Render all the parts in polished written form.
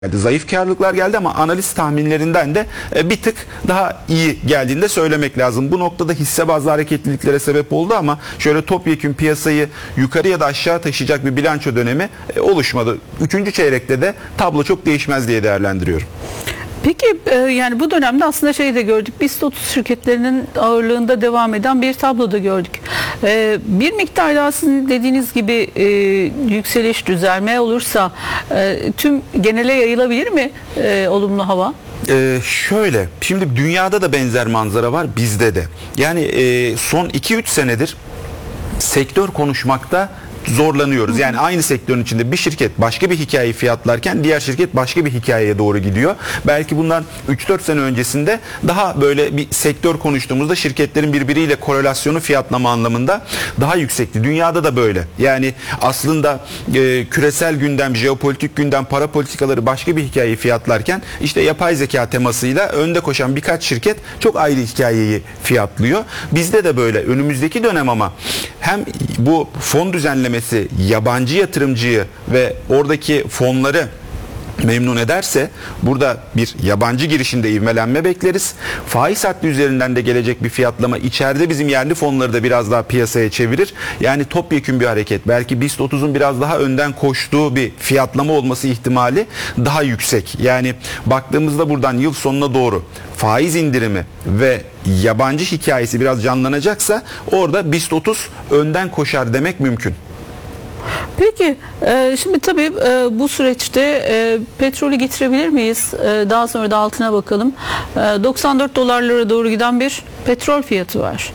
Zayıf karlılıklar geldi ama analiz tahminlerinden de bir tık daha iyi geldiğini de söylemek lazım. Bu noktada hisse bazlı hareketliliklere sebep oldu ama şöyle topyekün piyasayı yukarı ya da aşağı taşıyacak bir bilanço dönemi oluşmadı. Üçüncü çeyrekte de tablo çok değişmez diye değerlendiriyorum. Peki yani bu dönemde aslında şey de gördük. BIST 30 şirketlerinin ağırlığında devam eden bir tablo da gördük. Bir miktar daha sizin dediğiniz gibi yükseliş, düzelme olursa tüm genele yayılabilir mi olumlu hava? Şöyle, şimdi dünyada da benzer manzara var, bizde de. Yani son 2-3 senedir sektör konuşmakta zorlanıyoruz. Yani aynı sektörün içinde bir şirket başka bir hikayeyi fiyatlarken diğer şirket başka bir hikayeye doğru gidiyor. Belki bundan 3-4 sene öncesinde daha böyle bir sektör konuştuğumuzda şirketlerin birbiriyle korelasyonu fiyatlama anlamında daha yüksekti. Dünyada da böyle. Yani aslında küresel gündem, jeopolitik gündem, para politikaları başka bir hikayeyi fiyatlarken işte yapay zeka temasıyla önde koşan birkaç şirket çok ayrı hikayeyi fiyatlıyor. Bizde de böyle. Önümüzdeki dönem ama hem bu fon düzenlemesi yabancı yatırımcıyı ve oradaki fonları memnun ederse burada bir yabancı girişinde ivmelenme bekleriz. Faiz hattı üzerinden de gelecek bir fiyatlama içeride bizim yerli fonları da biraz daha piyasaya çevirir. Yani topyekün bir hareket. Belki BIST 30'un biraz daha önden koştuğu bir fiyatlama olması ihtimali daha yüksek. Yani baktığımızda buradan yıl sonuna doğru faiz indirimi ve yabancı hikayesi biraz canlanacaksa orada BIST 30 önden koşar demek mümkün. Peki şimdi tabii bu süreçte petrolü getirebilir miyiz? Daha sonra da altına bakalım. 94 dolarlara doğru giden bir petrol fiyatı var.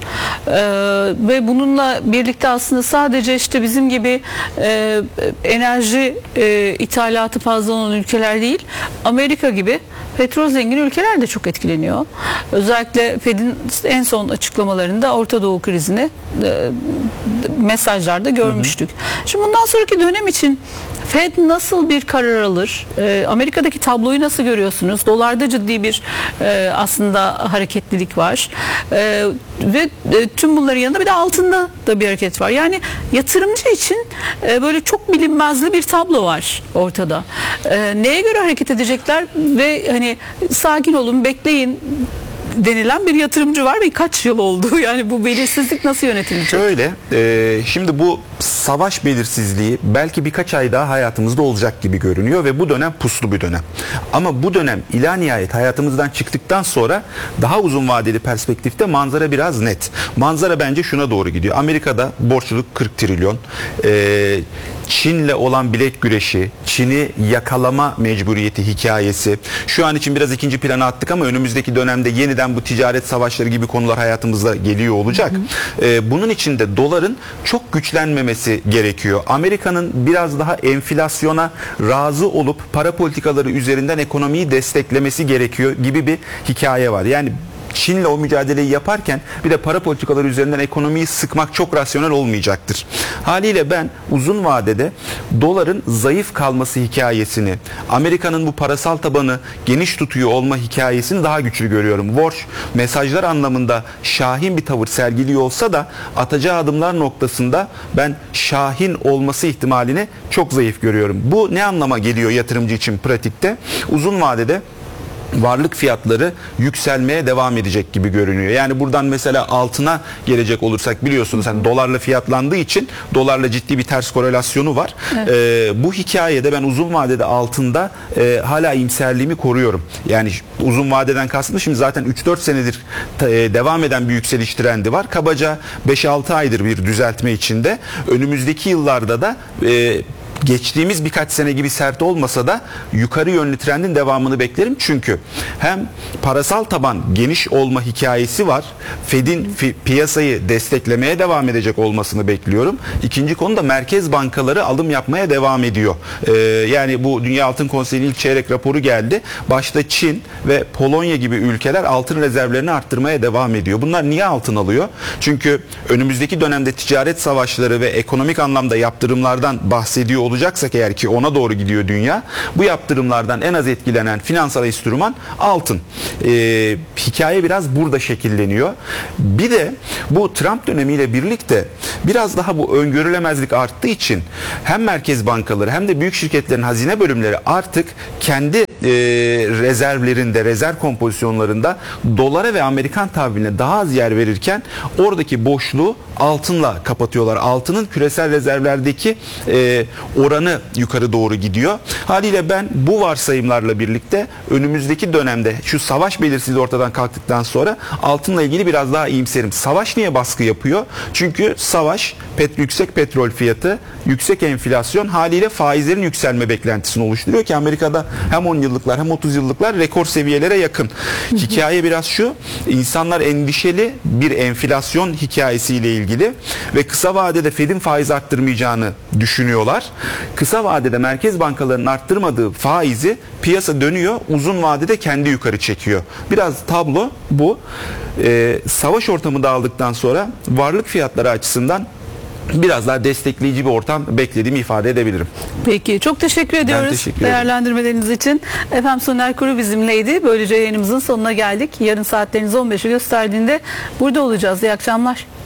Ve bununla birlikte aslında sadece işte bizim gibi enerji ithalatı fazla olan ülkeler değil, Amerika gibi petrol zengin ülkeler de çok etkileniyor. Özellikle Fed'in en son açıklamalarında Orta Doğu krizini mesajlarda görmüştük. Şimdi bundan sonraki dönem için Fed nasıl bir karar alır? Amerika'daki tabloyu nasıl görüyorsunuz? Dolarda ciddi bir aslında hareketlilik var. Ve tüm bunların yanında bir de altında da bir hareket var. Yani yatırımcı için böyle çok bilinmezli bir tablo var ortada. Neye göre hareket edecekler ve hani sakin olun, bekleyin denilen bir yatırımcı var ve kaç yıl oldu? Yani bu belirsizlik nasıl yönetilecek? Şöyle, şimdi bu savaş belirsizliği belki birkaç ay daha hayatımızda olacak gibi görünüyor ve bu dönem puslu bir dönem. Ama bu dönem nihayet hayatımızdan çıktıktan sonra daha uzun vadeli perspektifte manzara biraz net. Manzara bence şuna doğru gidiyor. Amerika'da borçluluk 40 trilyon. Çin'le olan bilek güreşi, Çin'i yakalama mecburiyeti hikayesi. Şu an için biraz ikinci plana attık ama önümüzdeki dönemde yeniden bu ticaret savaşları gibi konular hayatımıza geliyor olacak. Bunun için de doların çok güçlenmemesi gerekiyor. Amerika'nın biraz daha enflasyona razı olup para politikaları üzerinden ekonomiyi desteklemesi gerekiyor gibi bir hikaye var. Yani Çin'le o mücadeleyi yaparken bir de para politikaları üzerinden ekonomiyi sıkmak çok rasyonel olmayacaktır. Haliyle ben uzun vadede doların zayıf kalması hikayesini, Amerika'nın bu parasal tabanı geniş tutuyor olma hikayesini daha güçlü görüyorum. Walsh mesajlar anlamında şahin bir tavır sergiliyor olsa da atacağı adımlar noktasında ben şahin olması ihtimalini çok zayıf görüyorum. Bu ne anlama geliyor yatırımcı için pratikte? Uzun vadede varlık fiyatları yükselmeye devam edecek gibi görünüyor. Yani buradan mesela altına gelecek olursak biliyorsunuz hani dolarla fiyatlandığı için dolarla ciddi bir ters korelasyonu var. Evet. Bu hikayede ben uzun vadede altında hala iyimserliğimi koruyorum. Yani uzun vadeden kastım şimdi zaten 3-4 senedir devam eden bir yükseliş trendi var. Kabaca 5-6 aydır bir düzeltme içinde. Önümüzdeki yıllarda da geçtiğimiz birkaç sene gibi sert olmasa da yukarı yönlü trendin devamını beklerim. Çünkü hem parasal taban geniş olma hikayesi var. Fed'in piyasayı desteklemeye devam edecek olmasını bekliyorum. İkinci konu da merkez bankaları alım yapmaya devam ediyor. Yani bu Dünya Altın Konseyi'nin ilk çeyrek raporu geldi. Başta Çin ve Polonya gibi ülkeler altın rezervlerini arttırmaya devam ediyor. Bunlar niye altın alıyor? Çünkü önümüzdeki dönemde ticaret savaşları ve ekonomik anlamda yaptırımlardan bahsediyor olacaksak eğer ki ona doğru gidiyor dünya, bu yaptırımlardan en az etkilenen finansal enstrüman altın. Hikaye biraz burada şekilleniyor. Bir de bu Trump dönemiyle birlikte biraz daha bu öngörülemezlik arttığı için hem merkez bankaları hem de büyük şirketlerin hazine bölümleri artık kendi rezervlerinde, rezerv kompozisyonlarında dolara ve Amerikan tahviline daha az yer verirken oradaki boşluğu altınla kapatıyorlar. Altının küresel rezervlerdeki oranı yukarı doğru gidiyor. Haliyle ben bu varsayımlarla birlikte önümüzdeki dönemde şu savaş belirsizliği ortadan kalktıktan sonra altınla ilgili biraz daha iyimserim. Savaş niye baskı yapıyor? Çünkü savaş, yüksek petrol fiyatı, yüksek enflasyon haliyle faizlerin yükselme beklentisini oluşturuyor ki Amerika'da hem 10 yıllıklar hem 30 yıllıklar rekor seviyelere yakın. Hikaye biraz şu, insanlar endişeli bir enflasyon hikayesiyle ilgili ve kısa vadede Fed'in faiz arttırmayacağını düşünüyorlar. Kısa vadede merkez bankalarının arttırmadığı faizi piyasa dönüyor, uzun vadede kendi yukarı çekiyor. Biraz tablo bu. Savaş ortamı dağıldıktan sonra varlık fiyatları açısından biraz daha destekleyici bir ortam beklediğimi ifade edebilirim. Peki, çok teşekkür ediyoruz teşekkür ederim. değerlendirmeleriniz için. Efendim, Soner Kuru bizimleydi. Böylece yayınımızın sonuna geldik. Yarın saatleriniz 15'i gösterdiğinde burada olacağız. İyi akşamlar.